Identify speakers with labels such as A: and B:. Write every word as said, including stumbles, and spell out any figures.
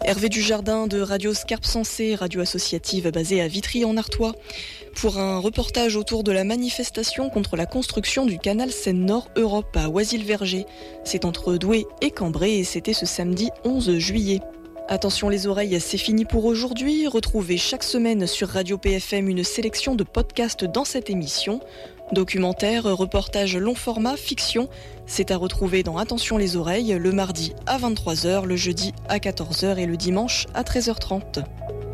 A: Hervé Dujardin de Radio Scarpe Sensée, radio associative basée à Vitry en Artois, pour un reportage autour de la manifestation contre la construction du canal Seine-Nord-Europe à Oisille-Verger. C'est entre Douai et Cambrai et c'était ce samedi onze juillet. Attention les oreilles, c'est fini pour aujourd'hui. Retrouvez chaque semaine sur Radio P F M une sélection de podcasts dans cette émission. Documentaires, reportages long format, fiction, c'est à retrouver dans Attention les oreilles le mardi à vingt-trois heures, le jeudi à quatorze heures et le dimanche à treize heures trente.